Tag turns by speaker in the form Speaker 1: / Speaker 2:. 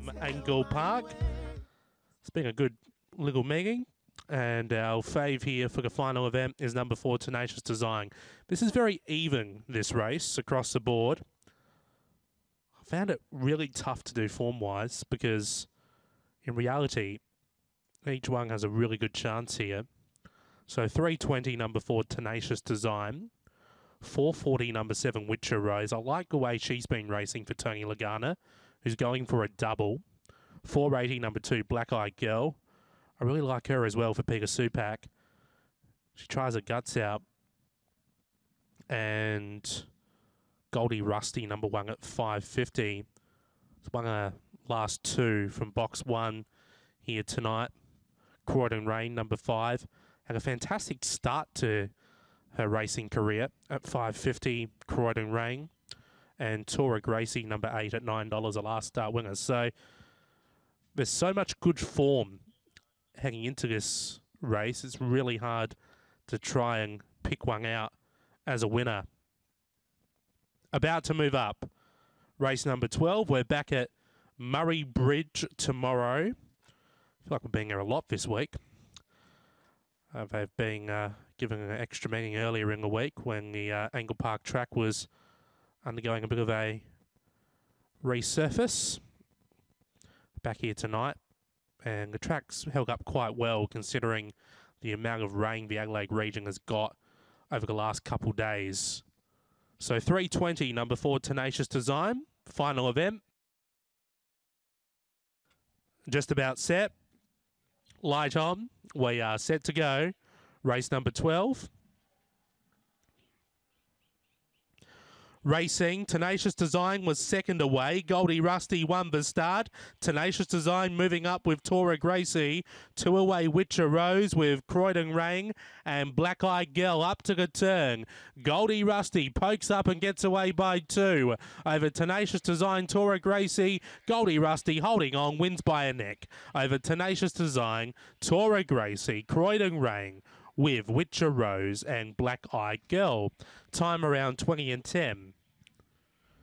Speaker 1: from Angle Park. It's been a good little meeting. And our fave here for the final event is number 4, Tenacious Design. This is very even, this race, across the board. I found it really tough to do form-wise because, in reality, each one has a really good chance here. So 320, number 4, Tenacious Design. 440, number 7, Witcher Rose. I like the way she's been racing for Tony Lagana, who's going for a double. 480, number 2, Black Eyed Girl. I really like her as well for Peter Supak. She tries her guts out. And Goldie Rusty, number 1 at 550. It's one of the last two from box 1 here tonight. Croydon Rain, number 5. Had a fantastic start to her racing career at 550, Croydon Rain. And Tora Gracie, number 8 at $9, a last start winner. So there's so much good form heading into this race. It's really hard to try and pick one out as a winner. About to move up. Race number 12. We're back at Murray Bridge tomorrow. I feel like we're being here a lot this week. They've been given an extra meeting earlier in the week when the Angle Park track was undergoing a bit of a resurface. Back here tonight. And the track's held up quite well considering the amount of rain the Adelaide region has got over the last couple days. So 320, number 4, Tenacious Design, final event. Just about set. Light on. We are set to go. Race number 12. Racing, Tenacious Design was second away. Goldie Rusty won the start. Tenacious Design moving up with Tora Gracie. 2 away, Witcher Rose with Croydon Rain and Black Eyed Girl up to the turn. Goldie Rusty pokes up and gets away by 2. Over Tenacious Design, Tora Gracie. Goldie Rusty holding on, wins by a neck. Over Tenacious Design, Tora Gracie, Croydon Rain with Witcher Rose and Black Eyed Girl. Time around 20 and 10.